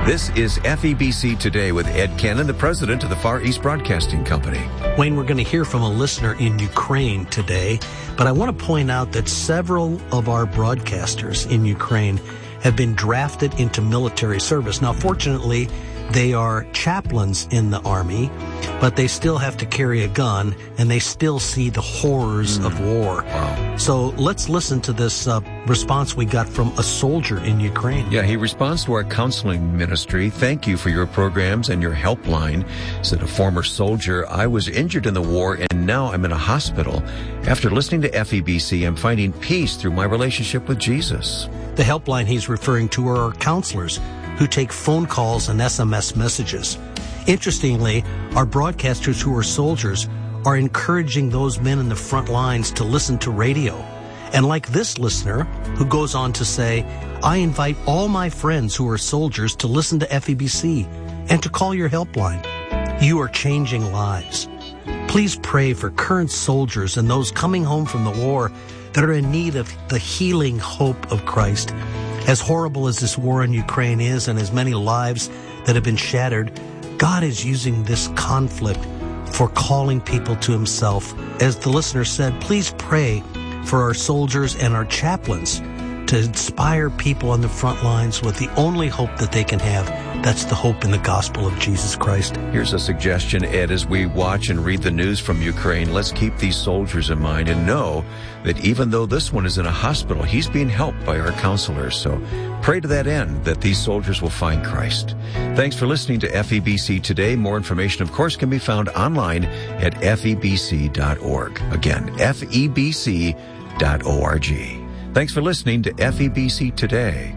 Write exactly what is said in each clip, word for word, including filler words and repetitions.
This is F E B C Today with Ed Cannon, the president of the Far East Broadcasting Company. Wayne, we're going to hear from a listener in Ukraine today, but I want to point out that several of our broadcasters in Ukraine have been drafted into military service. Now, fortunately, they are chaplains in the Army, but they still have to carry a gun, and they still see the horrors mm. of war. Wow. So let's listen to this uh, response we got from a soldier in Ukraine. Yeah, he responds to our counseling ministry. Thank you for your programs and your helpline. Said a former soldier, I was injured in the war, and now I'm in a hospital. After listening to F E B C, I'm finding peace through my relationship with Jesus. The helpline he's referring to are our counselors who take phone calls and S M S messages. Interestingly, our broadcasters who are soldiers are encouraging those men in the front lines to listen to radio. And like this listener, who goes on to say, I invite all my friends who are soldiers to listen to F E B C and to call your helpline. You are changing lives. Please pray for current soldiers and those coming home from the war that are in need of the healing hope of Christ. As horrible as this war in Ukraine is, and as many lives that have been shattered, God is using this conflict for calling people to himself. As the listener said, please pray for our soldiers and our chaplains to inspire people on the front lines with the only hope that they can have. That's the hope in the gospel of Jesus Christ. Here's a suggestion, Ed, as we watch and read the news from Ukraine, let's keep these soldiers in mind and know that even though this one is in a hospital, he's being helped by our counselors. So pray to that end that these soldiers will find Christ. Thanks for listening to F E B C Today. More information, of course, can be found online at F E B C dot org. Again, F E B C dot org. Thanks for listening to F E B C Today.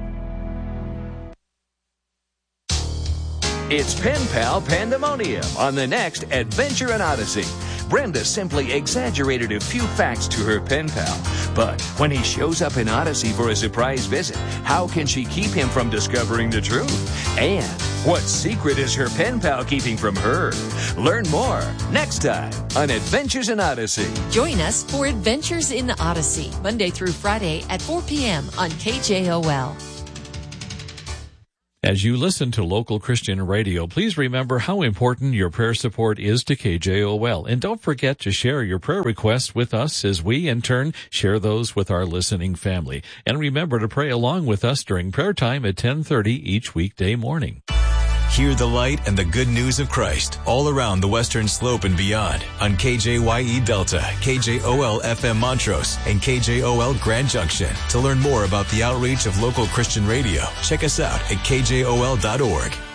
It's Pen Pal Pandemonium on the next Adventure in Odyssey. Brenda simply exaggerated a few facts to her pen pal. But when he shows up in Odyssey for a surprise visit, how can she keep him from discovering the truth? And what secret is her pen pal keeping from her? Learn more next time on Adventures in Odyssey. Join us for Adventures in Odyssey, Monday through Friday at four p.m. on K J O L. As you listen to local Christian radio, please remember how important your prayer support is to K J O L. And don't forget to share your prayer requests with us as we, in turn, share those with our listening family. And remember to pray along with us during prayer time at ten thirty each weekday morning. Hear the light and the good news of Christ all around the Western Slope and beyond on K J Y E Delta, K J O L F M Montrose, and K J O L Grand Junction. To learn more about the outreach of local Christian radio, check us out at K J O L dot org.